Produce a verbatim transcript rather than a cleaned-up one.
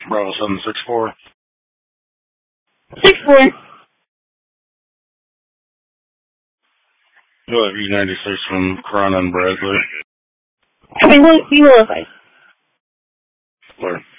Bravo seven six four. Six four. You'll have E ninety-six from Corona and Bradley. Okay, we'll, we will. Where?